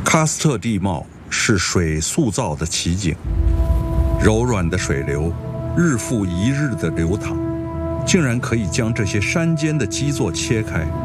喀斯特地貌是水塑造的奇景，柔软的水流，日复一日的流淌，竟然可以将这些山间的基座切开，